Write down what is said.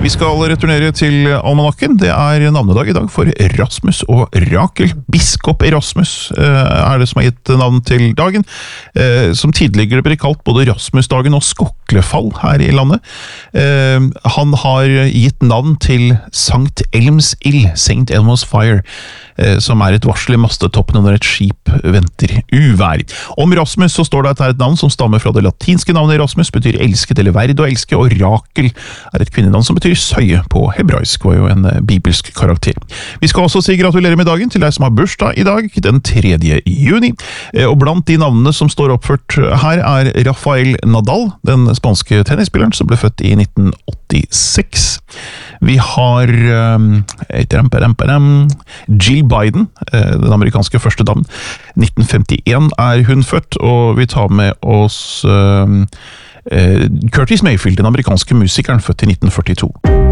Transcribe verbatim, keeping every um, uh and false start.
Vi skal returnere til almanakken. Det er navnedag i dag for Rasmus og Rakel. Biskop Erasmus er det som har gitt navn til dagen, som tidligere ble kalt både Rasmusdagen og Skoklefall her i landet. Han har gitt navn til Sankt Elms ild, Saint Elmo's Fire, som er et varsel i mastetoppen når et skip venter uvær. Om Rasmus så står det at det er et navn som stammer fra det latinske navnet Rasmus, betyr elsket eller verd å elske, og Rakel er et kvinnenavn som betyr søye på hebraisk, var jo en bibelsk karakter. Vi skal også si gratulerer med dagen til deg som har bursdag i dag, den tredje juni, og blant de navnene som står oppført her er Rafael Nadal, den spanske tennisspilleren som ble født i nitten åttiseks. Vi har um, Jill Biden, den amerikanske første damen. nitten femtien er hun født, og vi tar med oss um, Curtis Mayfield, den amerikanske musikeren, født i nitten førtito.